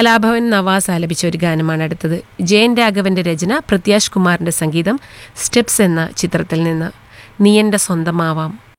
കലാഭവൻ നവാസ് ആലപിച്ച ഒരു ഗാനമാണ് അടുത്തത്. ജയൻ രാഘവന്റെ രചന, പൃഥ്വിരാജ് കുമാറിന്റെ സംഗീതം, സ്റ്റെപ്സ് എന്ന ചിത്രത്തിൽ നിന്ന്. നീ എൻ്റെ സ്വന്തമാവാം.